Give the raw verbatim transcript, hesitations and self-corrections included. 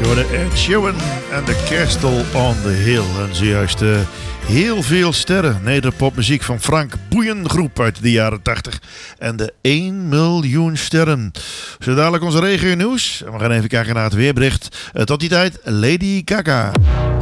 hoorde Ed Sheeran en The Castle on the Hill. En zojuist uh, heel veel sterren. Nederpopmuziek van Frank Boeiengroep uit de jaren tachtig. En de één miljoen sterren. Zo dadelijk onze regio nieuws. En we gaan even kijken naar het weerbericht. Uh, tot die tijd, Lady Gaga.